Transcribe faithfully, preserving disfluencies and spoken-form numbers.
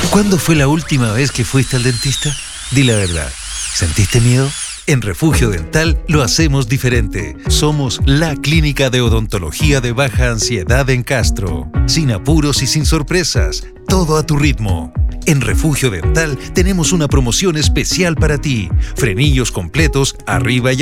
¿Cuándo fue la última vez que fuiste al dentista? Di la verdad. ¿Sentiste miedo? En Refugio Dental lo hacemos diferente. Somos la clínica de odontología de baja ansiedad en Castro. Sin apuros y sin sorpresas. Todo a tu ritmo. En Refugio Dental tenemos una promoción especial para ti. Frenillos completos, arriba y